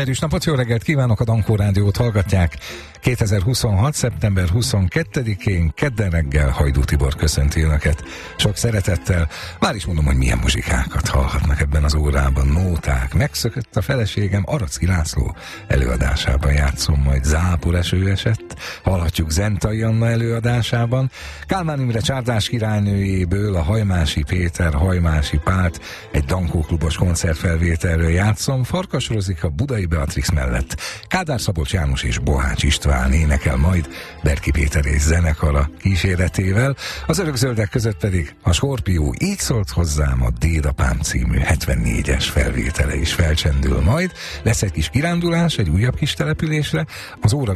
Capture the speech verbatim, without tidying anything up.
Derűs napot, jó reggelt kívánok, a Dankó Rádiót hallgatják. kétezer-huszonhat. szeptember huszonkettedikén kedden reggel Hajdú Tibor köszönti önöket sok szeretettel. Már is mondom, hogy milyen muzsikákat hallhatnak ebben az órában. Nóták, megszökött a feleségem, Aracki László előadásában játszom, majd Zápor eső esett, hallhatjuk Zentai Anna előadásában, Kálmán Imre Csárdás királynőjéből a Hajmási Péter, Hajmási Pált egy Dankó klubos koncertfelvételről játszom, Farkas Rozika Budai Beatrix mellett Kádár Szabolcs János és Bohács István énekel majd Berki Péter és zenekara kíséretével, az Örökzöldek között pedig a Skorpió Így szólt hozzám a Dédapám című hetvennégyes felvétele is felcsendül majd, lesz egy kis kirándulás egy újabb kis településre, az óra